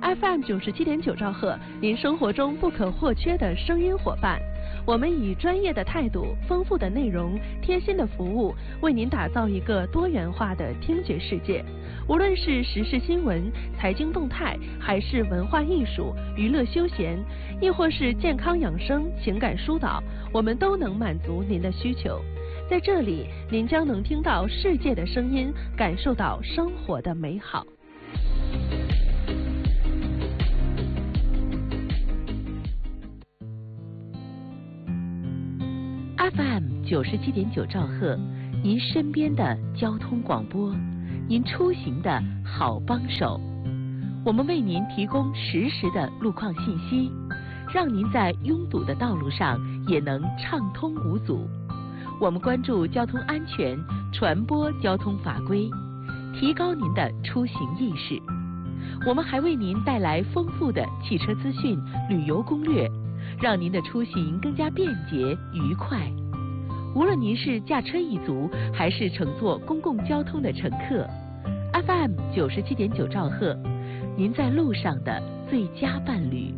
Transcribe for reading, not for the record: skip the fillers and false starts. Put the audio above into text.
FM 97.9兆赫，您生活中不可或缺的声音伙伴。我们以专业的态度、丰富的内容、贴心的服务，为您打造一个多元化的听觉世界。无论是时事新闻、财经动态，还是文化艺术、娱乐休闲，亦或是健康养生、情感疏导，我们都能满足您的需求。在这里，您将能听到世界的声音，感受到生活的美好。FM 97.9兆赫，您身边的交通广播，您出行的好帮手。我们为您提供实时的路况信息，让您在拥堵的道路上也能畅通无阻。我们关注交通安全，传播交通法规，提高您的出行意识。我们还为您带来丰富的汽车资讯、旅游攻略，让您的出行更加便捷愉快。无论您是驾车一族，还是乘坐公共交通的乘客， FM 97.9兆赫，您在路上的最佳伴侣。